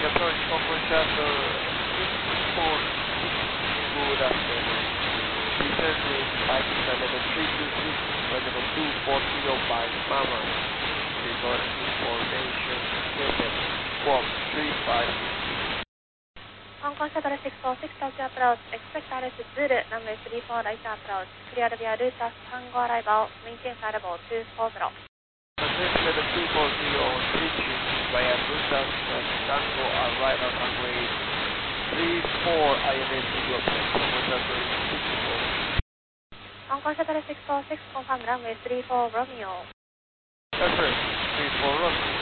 approach Concord Shuttle 64. Good afternoon. Return with flight level 326, flight level 240 by Mama. Report information stated. Walk 35. Concord Shuttle 646 Tokyo approach. Expect RS Zulu, runway 34 right approach. Clear via Rutas Tango arrival. Maintain flight level 240. Maintain level 240 on reaching via Rutas Tango arrival runway 34 ILS Eagle. Concord Shuttle 64. Concord Shuttle 646 confirm runway 34 Romeo. Confirm 34 Romeo.